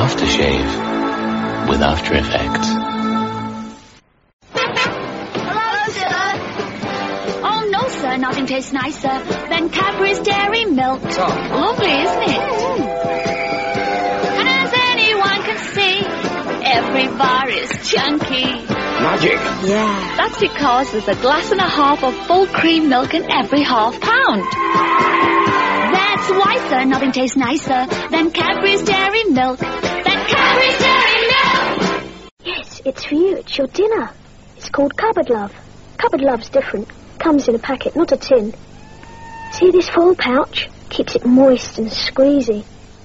aftershave with After Effects. Hello, sir. Oh, no, sir. Nothing tastes nicer than Cadbury's Dairy Milk. Lovely, isn't it? And as anyone can see, every bar is chunky. Magic. Yeah. That's because there's a glass and a half of full cream milk in every half pound. That's why, sir, nothing tastes nicer than Cadbury's Dairy Milk. Cadbury's Dairy Milk! Yes, it's for you. It's your dinner. It's called Cupboard Love. Cupboard Love's different. Comes in a packet, not a tin. See this foil pouch? Keeps it moist and squeezy.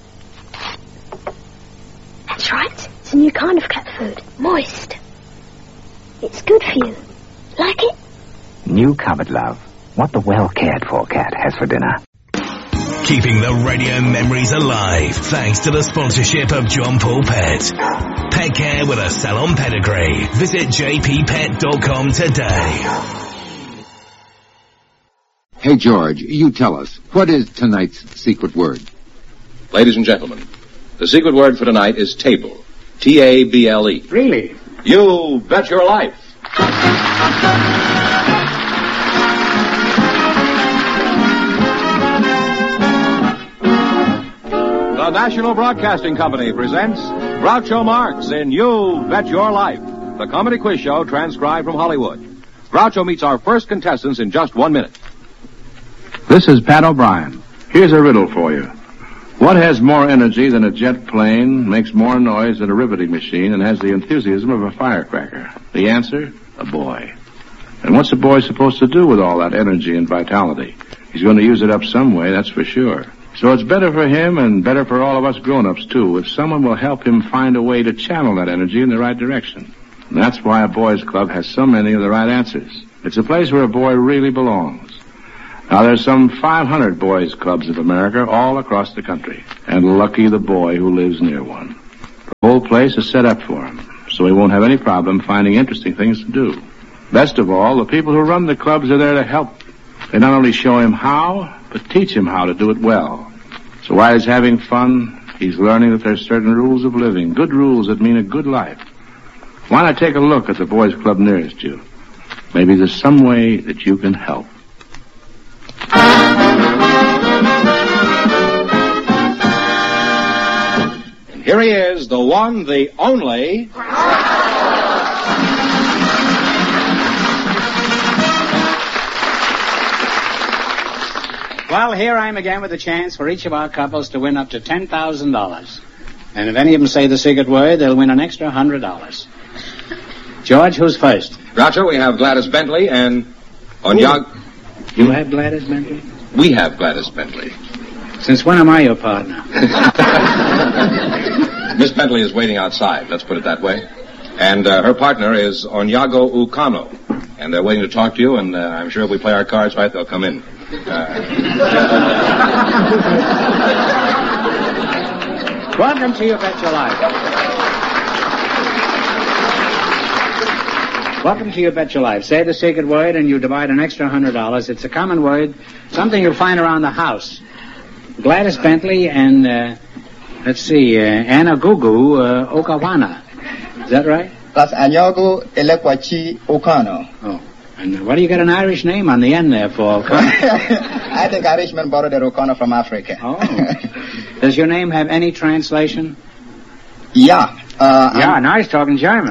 That's right. It's a new kind of cat food. Moist. It's good for you. Like it? New Cupboard Love. What the well-cared-for cat has for dinner. Keeping the radio memories alive thanks to the sponsorship of John Paul Pet. Pet care with a salon pedigree. Visit jppet.com today. Hey, George, you tell us, what is tonight's secret word? Ladies and gentlemen, the secret word for tonight is table. T-A-B-L-E. Really? You bet your life. The National Broadcasting Company presents Groucho Marx in You Bet Your Life, the comedy quiz show transcribed from Hollywood. Groucho meets our first contestants in just 1 minute. This is Pat O'Brien. Here's a riddle for you. What has more energy than a jet plane, makes more noise than a riveting machine, and has the enthusiasm of a firecracker? The answer? A boy. And what's a boy supposed to do with all that energy and vitality? He's going to use it up some way, that's for sure. So it's better for him and better for all of us grown-ups, too, if someone will help him find a way to channel that energy in the right direction. And that's why a boys' club has so many of the right answers. It's a place where a boy really belongs. Now, there's some 500 boys' clubs of America all across the country. And lucky the boy who lives near one. The whole place is set up for him, so he won't have any problem finding interesting things to do. Best of all, the people who run the clubs are there to help. They not only show him how, but teach him how to do it well. So while he's having fun, he's learning that there's certain rules of living, good rules that mean a good life. Why not take a look at the boys' club nearest you? Maybe there's some way that you can help. And here he is, the one, the only... Well, here I am again with a chance for each of our couples to win up to $10,000. And if any of them say the secret word, they'll win an extra $100. George, who's first? Groucho, we have Gladys Bentley and... You have Gladys Bentley? We have Gladys Bentley. Since when am I your partner? Miss Bentley is waiting outside, let's put it that way. And her partner is Onyago Ukano. And they're waiting to talk to you, and I'm sure if we play our cards right, they'll come in. Welcome to You Bet Your Life. Welcome to You Bet Your Life. Say the secret word and you divide an extra $100. It's a common word, something you'll find around the house. Gladys Bentley and, Anna Gugu Okawana. Is that right? That's Anyago Elekwachi Okano. Oh. And what do you get an Irish name on the end there for? I think Irishmen borrowed the Okano from Africa. Oh. Does your name have any translation? Yeah. Now he's talking German.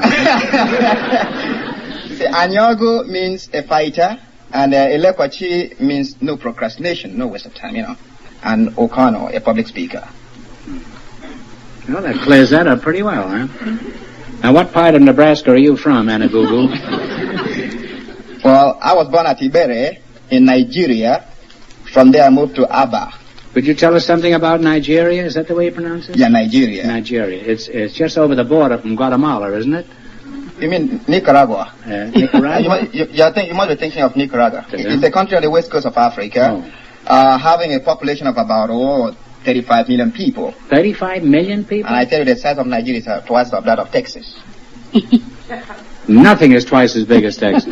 See, Anyago means a fighter, and Elekwachi means no procrastination, no waste of time, And Okano, a public speaker. Well, that clears that up pretty well, huh? Now, what part of Nebraska are you from, Anna Gugu? Well, I was born at Ibere in Nigeria. From there, I moved to Aba. Could you tell us something about Nigeria? Is that the way you pronounce it? Yeah, Nigeria. Nigeria. It's just over the border from Guatemala, isn't it? You mean Nicaragua? Nicaragua? You must be thinking of Nicaragua. It's a country on the west coast of Africa, having a population of about 35 million people. 35 million people? And I tell you, the size of Nigeria is twice of that of Texas. Nothing is twice as big as Texas.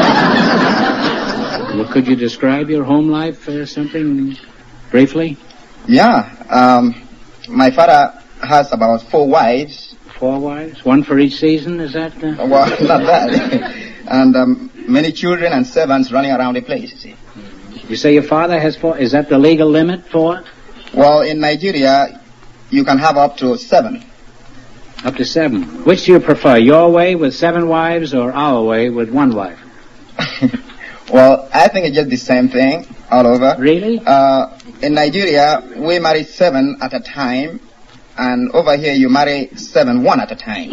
Well, could you describe your home life something briefly? Yeah. My father has about 4 wives. 4 wives? One for each season, is that? Well, not that. And many children and servants running around the place, you see. You say your father has 4? Is that the legal limit, 4? Well, in Nigeria, you can have up to 7. Up to 7. Which do you prefer, your way with 7 wives or our way with 1 wife? Well, I think it's just the same thing all over. Really? In Nigeria, we marry 7 at a time, and over here you marry 7 one at a time.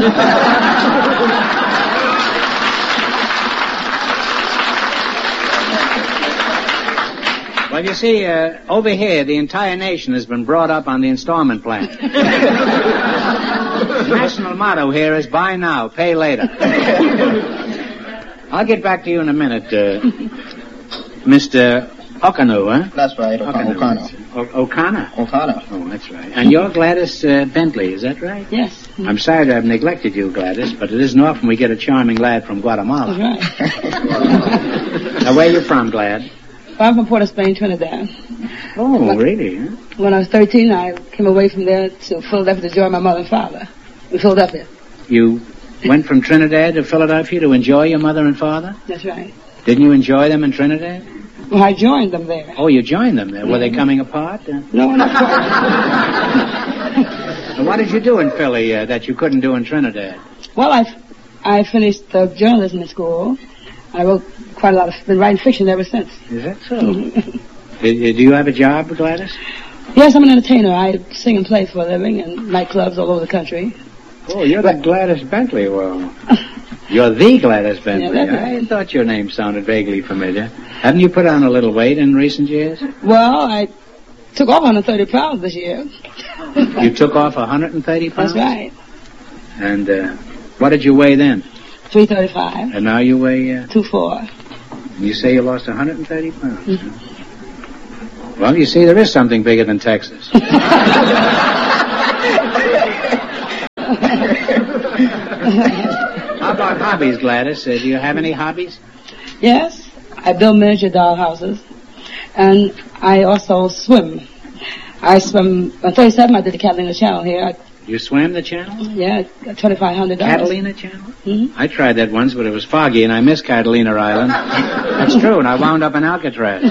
Well, you see, over here, the entire nation has been brought up on the installment plan. The national motto here is buy now, pay later. I'll get back to you in a minute, Mr. Okano, huh? That's right, O'Connor. O'Connor? O'Connor. Oh, that's right. And you're Gladys Bentley, is that right? Yes. I'm sorry to have neglected you, Gladys, but it isn't often we get a charming lad from Guatemala. That's right. Now, where are you from, Glad? I'm from Port of Spain, Trinidad. Oh, really? Huh? When I was 13, I came away from there to Philadelphia to join my mother and father in Philadelphia. You went from Trinidad to Philadelphia to enjoy your mother and father? That's right. Didn't you enjoy them in Trinidad? Well, I joined them there. Oh, you joined them there. Were they coming apart? No, not quite. So what did you do in Philly that you couldn't do in Trinidad? Well, I finished journalism at school. I wrote quite a lot of, been writing fiction ever since. Is that so? Do you have a job, Gladys? Yes, I'm an entertainer. I sing and play for a living in nightclubs all over the country. Oh, you're the Gladys Bentley. Well, you're the Gladys Bentley. Yeah, right. I thought your name sounded vaguely familiar. Haven't you put on a little weight in recent years? Well, I took off 130 pounds this year. You took off 130 pounds? That's right. And what did you weigh then? 335. And now you weigh? 2.4. And you say you lost 130 pounds. Mm-hmm. Well, you see, there is something bigger than Texas. How about hobbies, Gladys? Do you have any hobbies? Yes. I build miniature doll houses. And I also swim. I swim, on 37, I did the Catalina Channel here. You swam the channel? Yeah, $2,500. Catalina Channel? Mm-hmm. I tried that once, but it was foggy, and I missed Catalina Island. That's true, and I wound up in Alcatraz.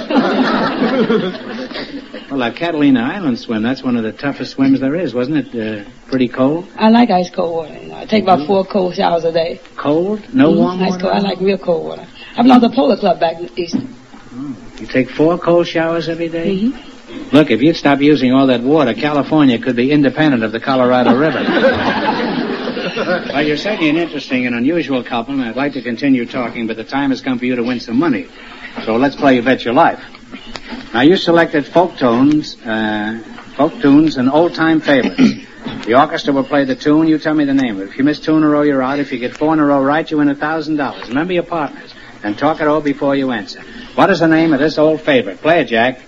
Well, that Catalina Island swim, that's one of the toughest swims there is, wasn't it? Pretty cold? I like ice cold water. You know, I take about 4 cold showers a day. Cold? No warm ice water? Cold. I like real cold water. I belong to the Polo Club back east. Oh, you take 4 cold showers every day? Mm-hmm. Look, if you'd stop using all that water, California could be independent of the Colorado River. Well, you're certainly an interesting and unusual couple, and I'd like to continue talking, but the time has come for you to win some money. So let's play You Bet Your Life. Now, you selected folk tunes and old-time favorites. The orchestra will play the tune. You tell me the name of it. If you miss 2 in a row, you're out. If you get 4 in a row right, you win $1,000. Remember your partners, and talk it over before you answer. What is the name of this old favorite? Play it, Jack.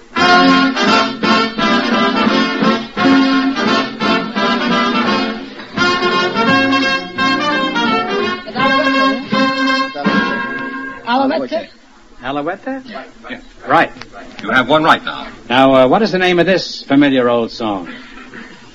Alouette? Alouette? Yeah. Right. You have one right now. Now, what is the name of this familiar old song?